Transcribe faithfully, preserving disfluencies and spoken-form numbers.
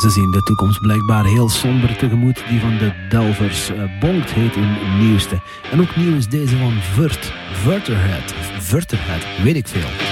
Ze zien de toekomst blijkbaar heel somber tegemoet. Die van de Delvers. Uh, Bonkt heet hun nieuwste. En ook nieuw is deze van Vurt. Vurterhead. Vurterhead, weet ik veel.